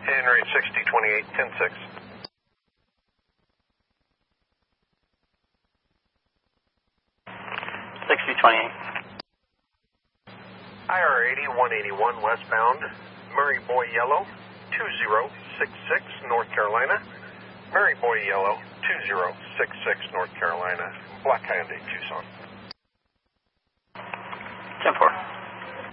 Henry 6028, 106. IR80 181 westbound, Murray Boy Yellow 2066 North Carolina. Murray Boy Yellow 2066 North Carolina. Black Hyundai Tucson. 10-4.